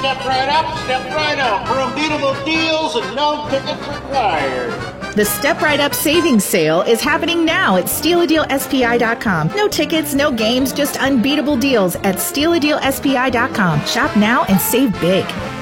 step right up, step right up for unbeatable deals and no tickets required. The Step Right Up Savings Sale is happening now at StealADealSPI.com. No tickets, no games, just unbeatable deals at StealADealSPI.com. Shop now and save big.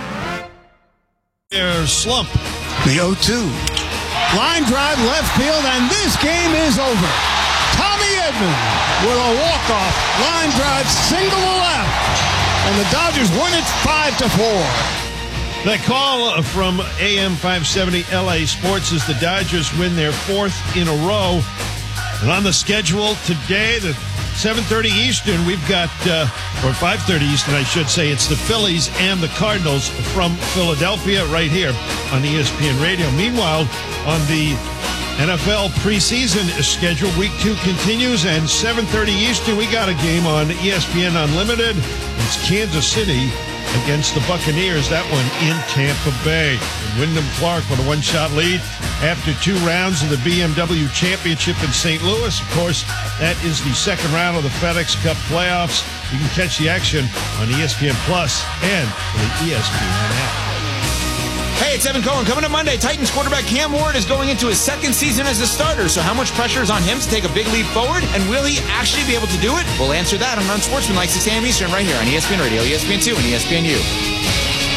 Their slump. The 0-2. Line drive left field, and this game is over. Tommy Edman with a walk-off line drive single to left, and the Dodgers win it 5-4. That call from AM 570 LA Sports is the Dodgers win their fourth in a row. And on the schedule today, the 7:30 Eastern, we've got, or 5:30 Eastern, I should say, it's the Phillies and the Cardinals from Philadelphia right here on ESPN Radio. Meanwhile, on the NFL preseason schedule, Week 2 continues, and 7:30 Eastern, we got a game on ESPN Unlimited. It's Kansas City against the Buccaneers, that one in Tampa Bay. And Wyndham Clark with a one-shot lead after 2 rounds of the BMW Championship in St. Louis. Of course, that is the second round of the FedEx Cup playoffs. You can catch the action on ESPN Plus and the ESPN app. Hey, it's Evan Cohen. Coming up Monday, Titans quarterback Cam Ward is going into his second season as a starter. So how much pressure is on him to take a big leap forward? And will he actually be able to do it? We'll answer that on Unsportsmanlike 6 a.m. Eastern right here on ESPN Radio, ESPN2, and ESPNU.